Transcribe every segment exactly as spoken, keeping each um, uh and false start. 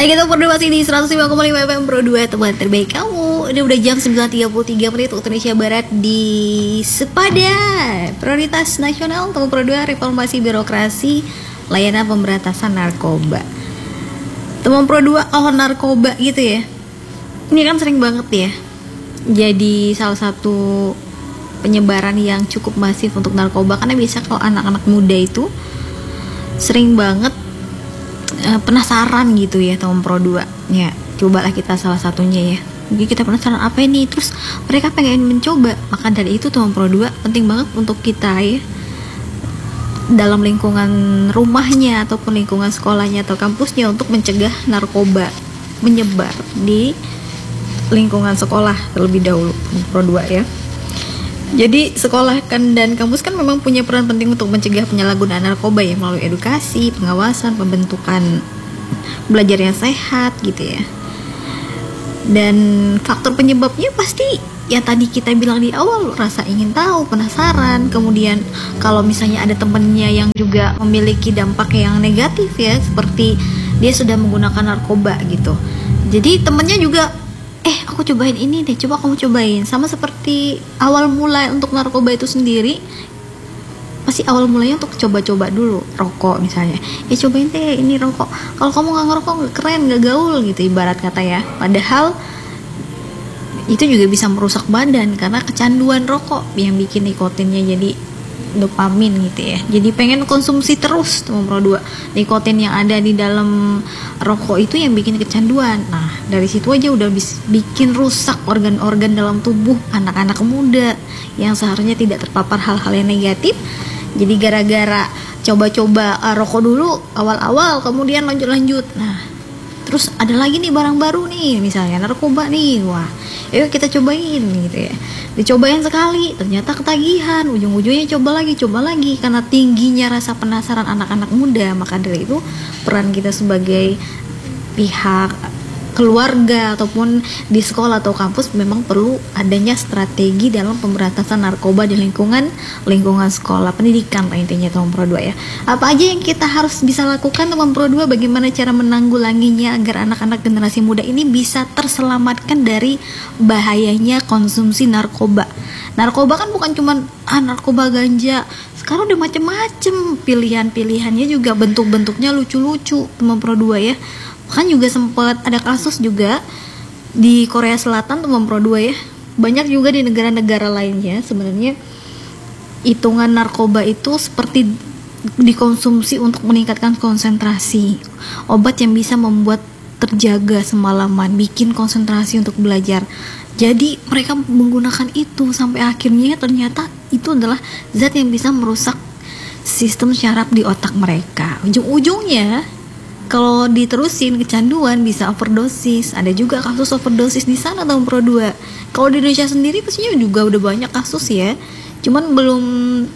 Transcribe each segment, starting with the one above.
Hai, kita berdua masih di seratus lima koma lima F M Pro dua, teman terbaik kamu. Ini udah jam sembilan tiga puluh tiga menit waktu Indonesia Barat di Sepada. Prioritas nasional teman Pro dua, reformasi birokrasi, layanan pemberantasan narkoba. Teman Pro dua, oh narkoba gitu ya. Ini kan sering banget ya jadi salah satu penyebaran yang cukup masif untuk narkoba, karena biasa kalau anak-anak muda itu sering banget uh, penasaran gitu ya teman Pro dua. Ya, cobalah kita salah satunya ya. Jadi kita penasaran apa ini, terus mereka pengen mencoba. Maka dari itu teman Pro dua penting banget untuk kita ya, dalam lingkungan rumahnya ataupun lingkungan sekolahnya atau kampusnya, untuk mencegah narkoba menyebar di lingkungan sekolah terlebih dahulu, Pro dua ya. Jadi sekolah kan dan kampus kan memang punya peran penting untuk mencegah penyalahgunaan narkoba ya, melalui edukasi, pengawasan, pembentukan belajar yang sehat gitu ya. Dan faktor penyebabnya pasti ya tadi kita bilang di awal, rasa ingin tahu, penasaran. Kemudian kalau misalnya ada temennya yang juga memiliki dampak yang negatif ya, seperti dia sudah menggunakan narkoba gitu, jadi temennya juga eh aku cobain ini deh, coba kamu cobain. Sama seperti awal mulai untuk narkoba itu sendiri, pasti awal mulanya untuk coba-coba dulu. Rokok misalnya, ya cobain deh ini rokok, kalau kamu gak ngerokok gak keren, gak gaul gitu ibarat kata ya. Padahal itu juga bisa merusak badan, karena kecanduan rokok yang bikin nikotinnya jadi dopamin gitu ya. Jadi pengen konsumsi terus teman Pro dua. Nikotin yang ada di dalam rokok itu yang bikin kecanduan. Nah, dari situ aja udah bis, bikin rusak organ-organ dalam tubuh anak-anak muda yang seharusnya tidak terpapar hal-hal yang negatif. Jadi gara-gara coba-coba uh, rokok dulu awal-awal, kemudian lanjut-lanjut. Nah, terus ada lagi nih barang baru nih, misalnya narkoba nih. Wah, yuk kita cobain gitu ya. Dicobain sekali, ternyata ketagihan, ujung-ujungnya coba lagi, coba lagi, karena tingginya rasa penasaran anak-anak muda. Maka dari itu peran kita sebagai pihak keluarga ataupun di sekolah atau kampus memang perlu adanya strategi dalam pemberantasan narkoba di lingkungan lingkungan sekolah, pendidikan lah intinya teman Pro dua ya. Apa aja yang kita harus bisa lakukan teman Pro dua, bagaimana cara menanggulanginya agar anak-anak generasi muda ini bisa terselamatkan dari bahayanya konsumsi narkoba. Narkoba kan bukan cuma ah narkoba ganja, sekarang udah macem-macem pilihan-pilihannya, juga bentuk-bentuknya lucu-lucu teman Pro dua ya. Kan juga sempat ada kasus juga di Korea Selatan teman Pro dua ya. Banyak juga di negara-negara lainnya sebenarnya hitungan narkoba itu seperti dikonsumsi untuk meningkatkan konsentrasi. Obat yang bisa membuat terjaga semalaman, bikin konsentrasi untuk belajar. Jadi mereka menggunakan itu sampai akhirnya ternyata itu adalah zat yang bisa merusak sistem syaraf di otak mereka. Ujung-ujungnya kalau diterusin kecanduan bisa overdosis. Ada juga kasus overdosis di sana tahun Pro dua. Kalau di Indonesia sendiri pastinya juga udah banyak kasus ya. Cuman belum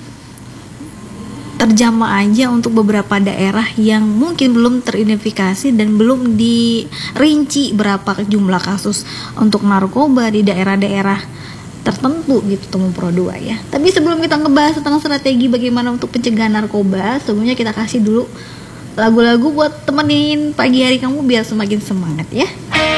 terjamah aja untuk beberapa daerah yang mungkin belum teridentifikasi dan belum dirinci berapa jumlah kasus untuk narkoba di daerah-daerah tertentu gitu teman Pro dua ya. Tapi sebelum kita ngebahas tentang strategi bagaimana untuk pencegahan narkoba, sebelumnya kita kasih dulu lagu-lagu buat temenin pagi hari kamu biar semakin semangat ya.